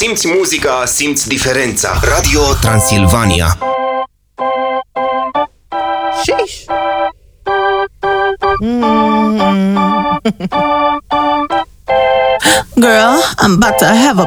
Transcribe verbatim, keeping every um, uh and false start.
simți muzica, simți diferența. Radio Transilvania. Sheesh. Mm. Girl, I'm about to have a